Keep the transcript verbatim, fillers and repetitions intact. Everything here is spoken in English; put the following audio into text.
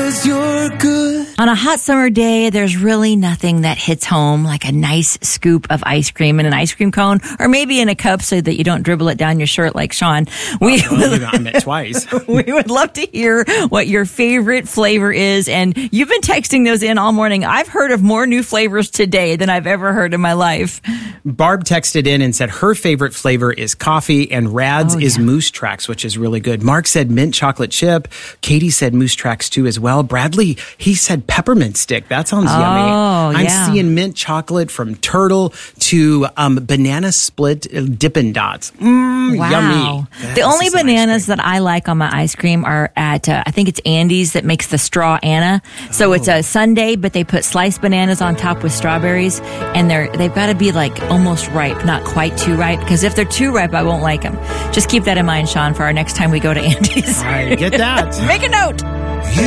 'cause you're good. On a hot summer day, there's really nothing that hits home like a nice scoop of ice cream in an ice cream cone, or maybe in a cup so that you don't dribble it down your shirt like Sean. We well, I meant twice. We would love to hear what your favorite flavor is, and you've been texting those in all morning. I've heard of more new flavors today than I've ever heard in my life. Barb texted in and said her favorite flavor is coffee, and Rad's Oh, is yeah. Moose Tracks, which is really good. Mark said mint chocolate chip. Katie said Moose Tracks too as well. Bradley, he said peppermint stick. That sounds Oh, yummy. I'm yeah. seeing mint chocolate from Turtle to um, banana split Dippin' Dots. Mmm, Wow. yummy. The This only is some ice bananas cream. that I like on my ice cream are at, uh, I think it's Andy's that makes the straw Anna. So it's a sundae, but they put sliced bananas on top with strawberries, and they're, they've got to be like almost ripe, not quite too ripe, because if they're too ripe, I won't like them. Just keep that in mind, Sean, for our next time we go to Andy's. I get that. Make a note.